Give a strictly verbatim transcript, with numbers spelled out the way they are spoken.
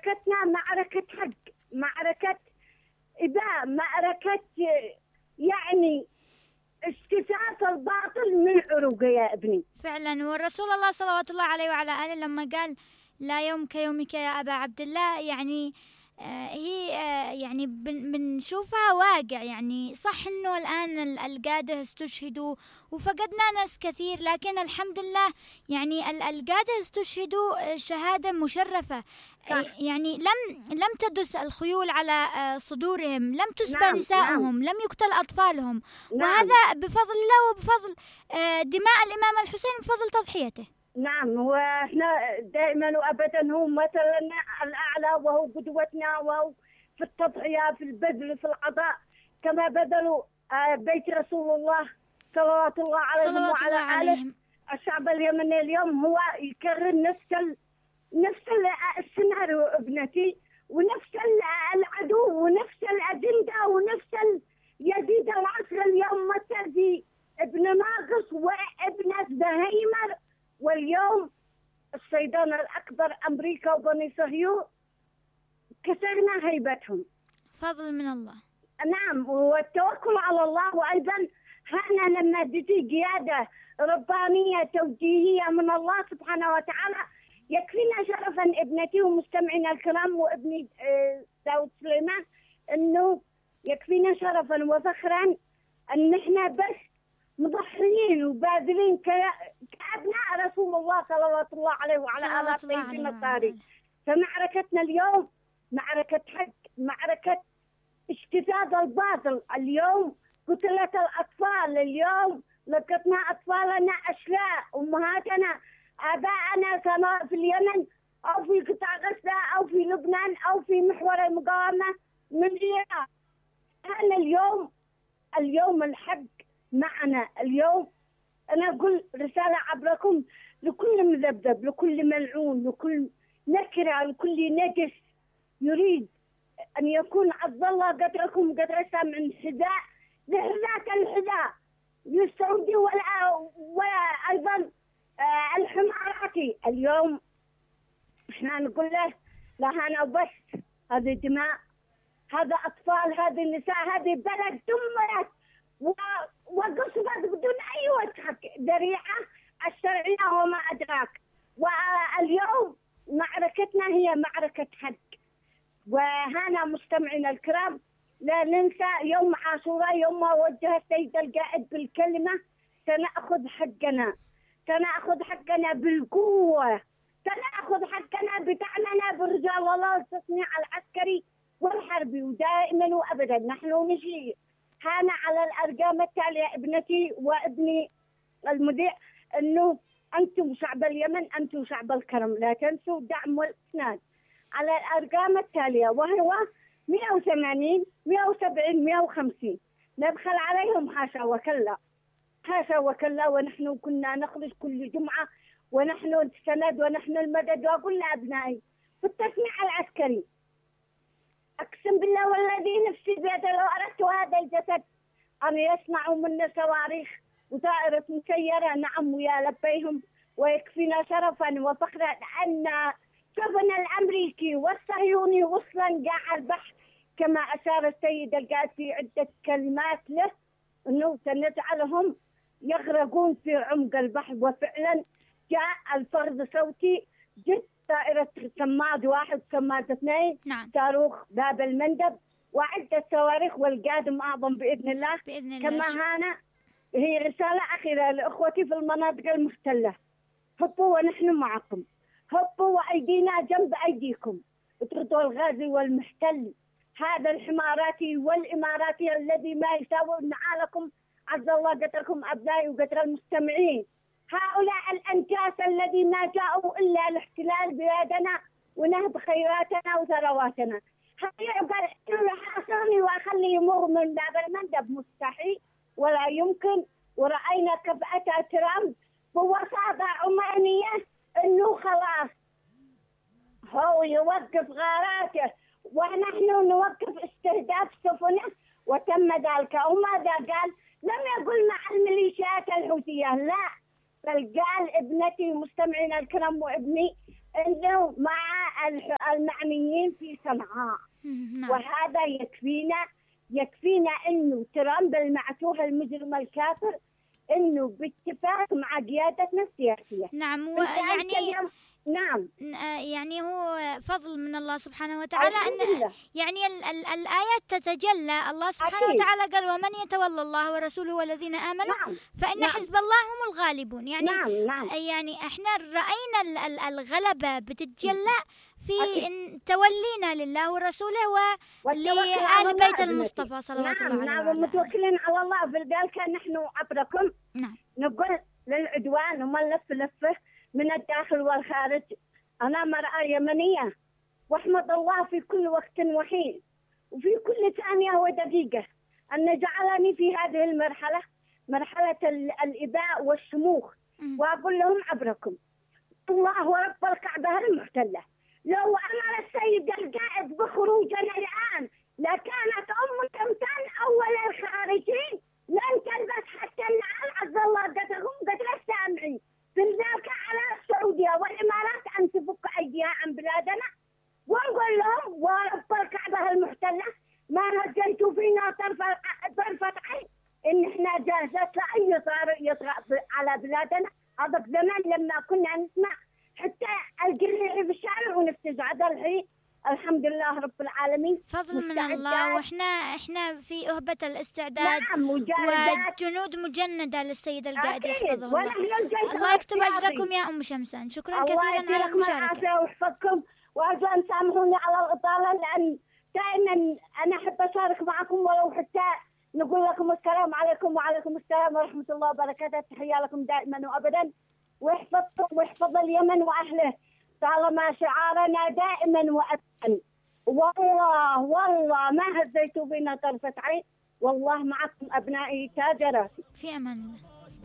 معركتنا معركة حق، معركة إباء، معركة يعني استفاف الباطل من عروقه يا ابني. فعلا، والرسول الله صلوات الله عليه وعلى آله لما قال لا يوم كيومك يا أبا عبد الله، يعني آه هي آه يعني بن بنشوفها واقع. يعني صح إنه الآن القادة استشهدوا وفقدنا ناس كثير، لكن الحمد لله يعني القادة استشهدوا شهادة مشرفة. صح. يعني لم لم تدس الخيول على صدورهم، لم تسبى نعم نساؤهم، نعم لم يقتل أطفالهم. نعم وهذا بفضل الله وبفضل دماء الإمام الحسين، بفضل تضحيته. نعم. واحنا دائما وابدا هو مثلنا الاعلى، وهو قدوتنا، وهو في التضحيه، في البذل، في العطاء، كما بذلوا بيت رسول الله صلوات الله عليهم صلوات الله وعلى اله. عليهم. الشعب اليمني اليوم هو يكرر نفس ال... نفس السيناريو ابنتي، ونفس العدو، ونفس الاجنده، ونفس يزيد العصر اليوم مثل في ابن ناقص وابن زهيمر. واليوم الصيدان الأكبر أمريكا وبني صهيون كسرنا هيبتهم، فضل من الله. نعم، والتوكل على الله. وأيضا هنا لما تجي قيادة ربانية توجيهية من الله سبحانه وتعالى، يكفينا شرفا ابنتي ومستمعينا الكرام وابني داود سليمان، أنه يكفينا شرفا وفخرا أن احنا بس مضحيين وباذلين كأبناء رسول الله صلوات الله عليه وعلى آله الطيبين الطاهرين. فمعركتنا اليوم معركة حق، معركة استفاد الباطل. اليوم قتلت الأطفال، اليوم لقتنا أطفالنا أشلاء، أمهاتنا آباءنا سواء في اليمن أو في قطاع غزة أو في لبنان أو في محور المقاومة من إيران. أنا اليوم اليوم الحق معنا. اليوم أنا أقول رسالة عبركم لكل مذبذب، لكل ملعون، لكل نكرة، لكل نجس يريد أن يكون عبد الله قدركم قدر من حذاء لحذاء الحذاء للسعودي وأيضا الحماراتي. اليوم إحنا نقول له لا، هنا بس هذه دماء، هذا أطفال، هذه نساء، هذه بلد دمرت وقصفت بدون أي وجه ذريعة الشرعية وما أدراك. واليوم معركتنا هي معركة حق. وهنا مستمعينا الكرام لا ننسى يوم عاشوراء، يوم ما وجه السيد القائد بالكلمة سنأخذ حقنا، سنأخذ حقنا بالقوة، سنأخذ حقنا بدعمنا برجال الله التصنيع العسكري والحربي. ودائما وأبدا نحن نشير هنا على الأرقام التالية ابنتي وابني المذيع، أنه أنتم شعب اليمن، أنتم شعب الكرم، لا تنسوا الدعم والإسناد على الأرقام التالية، وهو مئة وثمانين مئة وسبعين مئة وخمسين. نبخل عليهم حاشا وكلا، حاشا وكلا. ونحن كنا نخرج كل جمعة ونحن السند ونحن المدد. وأقول لأبنائي في التصنيع العسكري، أقسم بالله والذي نفسي بيده لو أردت هذا الجسد أن يصنعوا منا صواريخ وطائرة مسيرة، نعم ويا لبيهم. ويكفينا شرفا وفخرا أن سفن الأمريكي والصهيوني وصلا قاع البحر، كما أشار السيد القائد في عدة كلمات له أنه سنجعلهم يغرقون في عمق البحر. وفعلا جاء الفرد صوتي جد طائرة سماد واحد سماد اثنين، نعم. صاروخ باب المندب وعدة صواريخ والقادم أعظم بإذن الله. بإذن الله. كما هنا هي رسالة أخيرة لأخوتي في المناطق المحتلة، هبوا ونحن معكم، هبوا وأيدينا جنب أيديكم، اطردوا الغازي والمحتل هذا الحماراتي والإماراتي الذي ما يساوي نعالكم. عز الله قدركم أبنائي وقدر المستمعين، هؤلاء الأنجاس الذي ما جاءوا إلا لاحتلال بلادنا ونهب خيراتنا وثرواتنا. هل يقبل حاصرني وأخلي يمر من باب المندب؟ مستحيل ولا يمكن. ورأينا كفأة ترامب بوساطة عمانية أنه خلاص هو يوقف غاراته ونحن نوقف استهداف سفنه، وتم ذلك. وماذا قال؟ لم يقل مع الميليشيات الحوثية، لا، بل قال ابنتي مستمعين الكرام وابني إنه مع الح- المعنيين في صنعاء. نعم. وهذا يكفينا يكفينا إنه ترامب المعتوه المجرم الكافر إنه باتفاق مع قيادتنا السياسية. نعم في ذلك ويعني اليوم- نعم ن- آه، يعني هو فضل من الله سبحانه وتعالى الحمد أن لله. يعني ال ال الآيات تتجلى. الله سبحانه أكيد. وتعالى قال ومن يتولى الله ورسوله والذين آمنوا نعم فإن نعم. حزب الله هم الغالبون. يعني نعم نعم يعني احنا رأينا ال ال الغلبة بتتجلى في أكيد. إن تولينا لله ورسوله والتوكل على ولآل الله بيت ابنتي. المصطفى صلوات نعم الله عليه نعم وعلى آله. ومتوكلين على الله في ذلك نحن عبركم نعم نقول للعدوان وما لف لفه من الداخل والخارج. أنا مرأة يمنية واحمد الله في كل وقت وحين وفي كل ثانية ودقيقة أن جعلني في هذه المرحلة مرحلة ال- الإباء والشموخ. مم. وأقول لهم عبركم الله رب الكعبة المحتلة لو أمر السيد القائد بخروجنا الآن لكانت أم تمتن أول الخارجين لن تلبس حتى النعال عز الله قدرهم قدر السامعين فلذلك على السعودية والإمارات أن تفك أيديها عن بلادنا ونقول لهم ورب الكعبة المحتلة ما هجيتوا فينا طرفة طرفة عين إن إحنا جاهزات لأي طارئ يطرأ ب- على بلادنا. هذا زمان لما كنا نسمع حتى القريح في الشارع ونفتز هذا الحين الحمد لله رب العالمين فضل من مستعدات. الله واحنا احنا في أهبة الاستعداد نعم مجاهدات وجنود مجندة للسيد القائد أكيد يحفظه الله. ونحن الجيش الله يكتب الاحتياطي. أجركم يا أم شمسان. شكرا الله كثيرا على يديكم المشاركة. العافية ويحفظكم وأرجو أن تسامحوني على الإطالة لأن دائما أنا أحب أشارك معكم ولو حتى نقول لكم السلام عليكم وعليكم السلام ورحمة الله وبركاته. تحية لكم دائما وأبدا ويحفظكم ويحفظ اليمن وأهله طالما شعارنا دائما وأبدا والله والله ما هزيتوا بنا طرفة عين والله معكم أبنائي تاج راسي. في أمان الله.